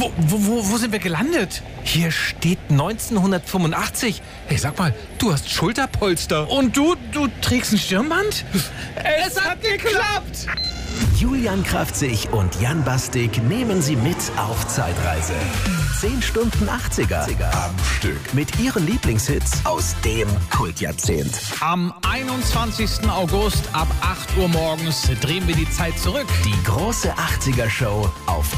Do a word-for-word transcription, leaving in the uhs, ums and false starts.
Wo, wo, wo, wo sind wir gelandet? Hier steht neunzehnhundertfünfundachtzig. Hey, sag mal, du hast Schulterpolster. Und du, du trägst ein Stirnband? Es hat geklappt! Julian Kraftzig und Jan Bastik nehmen Sie mit auf Zeitreise. zehn Stunden achtziger am Stück. Mit Ihren Lieblingshits aus dem Kultjahrzehnt. Am einundzwanzigsten August ab acht Uhr morgens drehen wir die Zeit zurück. Die große achtziger-Show auf